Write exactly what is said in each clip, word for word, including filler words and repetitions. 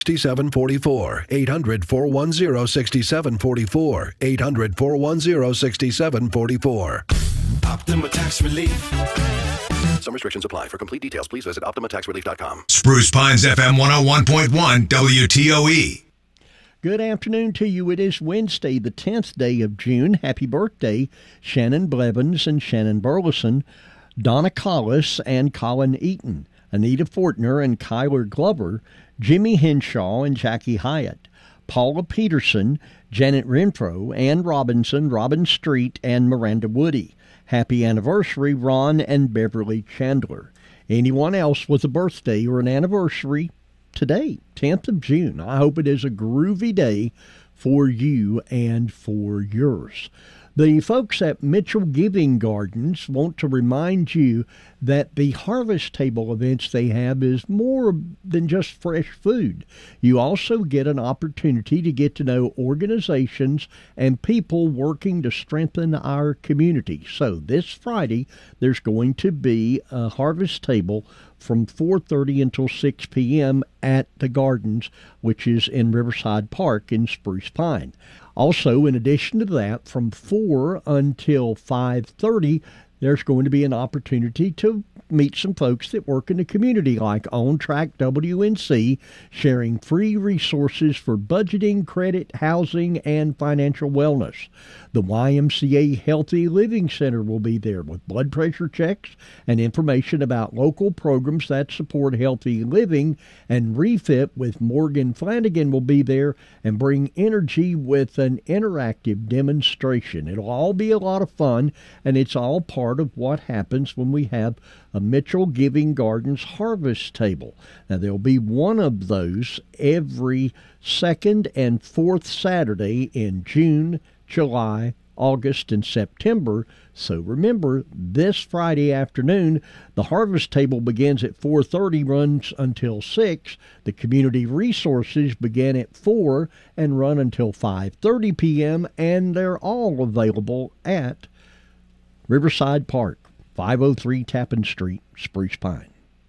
sixty-seven forty-four. eight hundred, four one zero, six seven four four. eight hundred, four one zero, six seven four four. Optima Tax Relief. Some restrictions apply. For complete details, please visit optima tax relief dot com. Spruce Pines F M one oh one point one W T O E. Good afternoon to you. It is Wednesday, the tenth day of June. Happy birthday, Shannon Blevins and Shannon Burleson, Donna Collis and Colin Eaton, Anita Fortner and Kyler Glover, Jimmy Henshaw and Jackie Hyatt, Paula Peterson, Janet Renfro, Ann Robinson, Robin Street, and Miranda Woody. Happy anniversary, Ron and Beverly Chandler. Anyone else with a birthday or an anniversary today, tenth of June. I hope it is a groovy day for you and for yours. The folks at Mitchell Giving Gardens want to remind you that the harvest table events they have is more than just fresh food. You also get an opportunity to get to know organizations and people working to strengthen our community. So this Friday, there's going to be a harvest table from four thirty until six p.m. at the Gardens, which is in Riverside Park in Spruce Pine. Also, in addition to that, from four until five thirty, there's going to be an opportunity to meet some folks that work in the community, like On Track W N C, sharing free resources for budgeting, credit, housing, and financial wellness. The Y M C A Healthy Living Center will be there with blood pressure checks and information about local programs that support healthy living. And Refit with Morgan Flanagan will be there and bring energy with an interactive demonstration. It'll all be a lot of fun, and it's all part of what happens when we have a Mitchell Giving Gardens harvest table. Now, there'll be one of those every second and fourth Saturday in June, July, August, and September. So remember, this Friday afternoon, the harvest table begins at four thirty, runs until six. The community resources begin at four and run until five thirty p.m., and they're all available at Riverside Park, five oh three Tappan Street, Spruce Pine.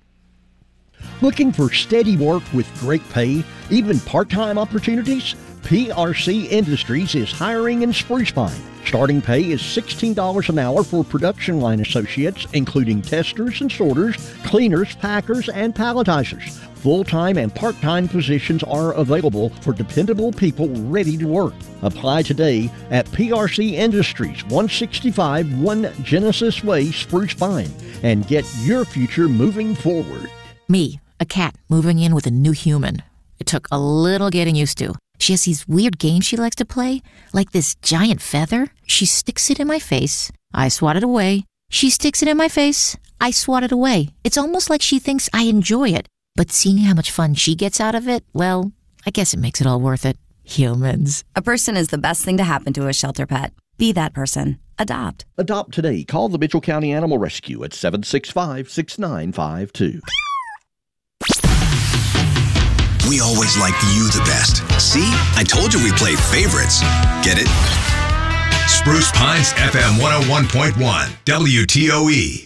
Looking for steady work with great pay, even part-time opportunities? P R C Industries is hiring in Spruce Pine. Starting pay is sixteen dollars an hour for production line associates, including testers and sorters, cleaners, packers, and palletizers. Full-time and part-time positions are available for dependable people ready to work. Apply today at P R C Industries, one sixty-five One Genesis Way, Spruce Pine, and get your future moving forward. Me, a cat moving in with a new human. It took a little getting used to. She has these weird games she likes to play, like this giant feather. She sticks it in my face. I swat it away. She sticks it in my face. I swat it away. It's almost like she thinks I enjoy it. But seeing how much fun she gets out of it, well, I guess it makes it all worth it. Humans. A person is the best thing to happen to a shelter pet. Be that person. Adopt. Adopt today. Call the Mitchell County Animal Rescue at seven six five, six nine five two. We always liked you the best. See? I told you we played favorites. Get it? Spruce Pines F M one oh one point one W T O E.